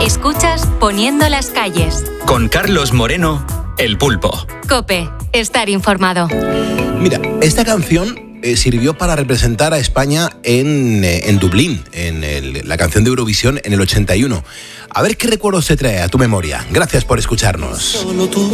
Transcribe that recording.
Escuchas Poniendo las calles. Con Carlos Moreno, El Pulpo. COPE, estar informado. Mira, esta canción sirvió para representar a España en Dublín, en la canción de Eurovisión en el 81. A ver qué recuerdos te trae a tu memoria. Gracias por escucharnos. Solo tú,